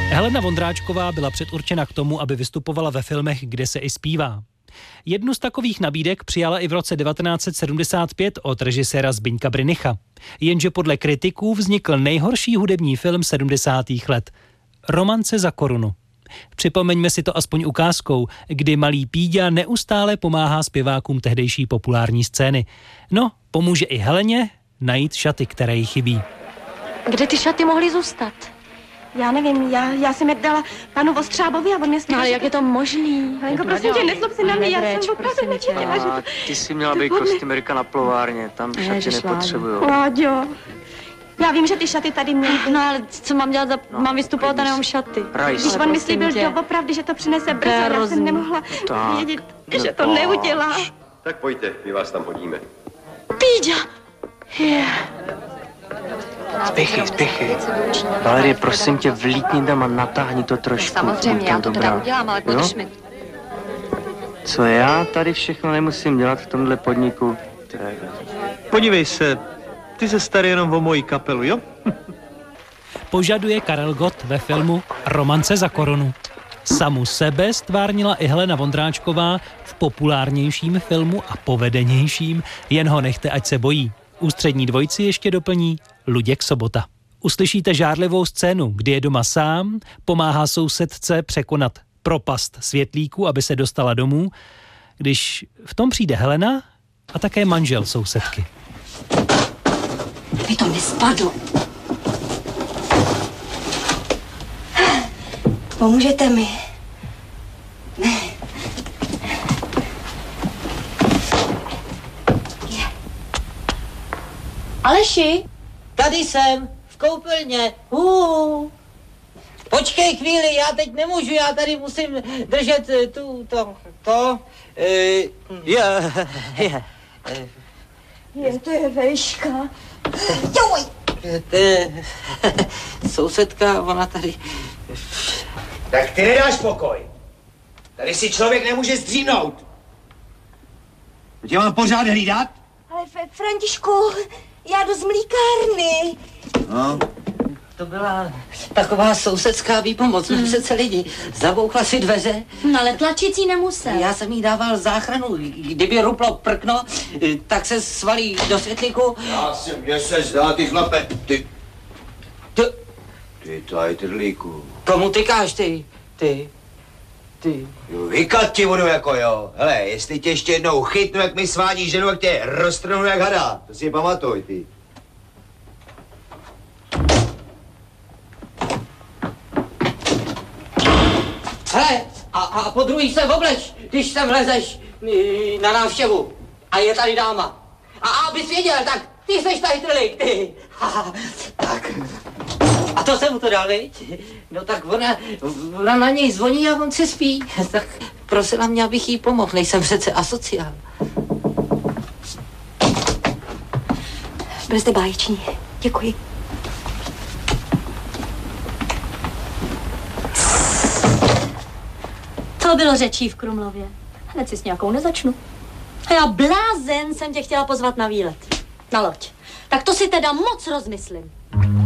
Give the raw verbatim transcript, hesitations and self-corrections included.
Helena Vondráčková byla předurčena k tomu, aby vystupovala ve filmech, kde se i zpívá. Jednu z takových nabídek přijala i v roce devatenáct set sedmdesát pět od režiséra Zbyňka Brynicha. Jenže podle kritiků vznikl nejhorší hudební film sedmdesátých let. Romance za korunu. Připomeňme si to aspoň ukázkou, kdy malý Píďa neustále pomáhá zpěvákům tehdejší populární scény. No, pomůže i Heleně najít šaty, které jí chybí. Kde ty šaty mohly zůstat? Já nevím, já, já jsem je dala panu Vostřábovi a on mě slíbil. No, ale jak je to možný? Helenko, prosím tě, nezlob se na mě, já jsem opravdu nečekala, že to... Ty jsi měla být kostýmerka na plovárně, tam šaty nepotřebujou. Láďo, já vím, že ty šaty tady měly. No, ale co mám dělat, za... no, mám vystupovat a nemám šaty. Rajs. Když on mi slíbil doopravdy, že to přinese brzo, já jsem nemohla tak, vědět, že to neudělá. Tak pojďte, my vás tam hodíme. Píďa! Yeah. Spěchy, spěchy. Valerie, prosím tě, vlítni tam a natáhni to trošku. Samozřejmě, já to teda udělám, ale podrž mi. Co já tady všechno nemusím dělat v tomhle podniku? Podívej se, ty se starý jenom o moji kapelu, jo? Požaduje Karel Gott ve filmu Romance za korunu. Samu sebe stvárnila i Helena Vondráčková v populárnějším filmu a povedenějším Jen ho nechte, ať se bojí. Ústřední dvojici ještě doplní Luděk Sobota. Uslyšíte žárlivou scénu, kdy je doma sám, pomáhá sousedce překonat propast světlíků, aby se dostala domů, když v tom přijde Helena a také manžel sousedky. Mi to nespadlo. Pomůžete mi? Ne. Aleši, tady jsem, v koupelně. Hů. Počkej chvíli, já teď nemůžu, já tady musím držet tu, to, to. E, je, je. Je, to je vejška. Joj! Sousedka, ona tady... Tak ty nedáš pokoj. Tady si člověk nemůže zdřímnout. To tě mám pořád hlídat? Ale Františku, já jdu z mlíkárny. No. To byla taková sousedská výpomoc, hmm. přece lidi. Zabouchla si dveře. No, ale tlačící nemusel. Já jsem jí dával záchranu. Kdyby ruplo prkno, tak se svalí do světlíku. Já jsem, mě se zdá, ty chlape, ty... Ty... Ty tajtrlíku. Komu tykáš, ty? Ty... Ty... Jo, vykat ti budu jako jo. Hele, jestli tě ještě jednou chytnu, jak mi svání ženu, jak tě roztrhnu jak hada. To si pamatuj, ty. Hele, a, a po druhý se obleč, když sem vlezeš na návštěvu. A je tady dáma. A abys věděl, tak ty seš tady trlík, ty. Ha, tak. A to jsem mu to dal, viď? No tak ona, ona na něj zvoní a on si spí. Tak prosila mě, abych jí pomohl, nejsem přece asociál. Byl jste báječní. Děkuji. To bylo řečí v Krumlově. Hned si s nějakou nezačnu. A já blázen jsem tě chtěla pozvat na výlet. Na loď. Tak to si teda moc rozmyslím.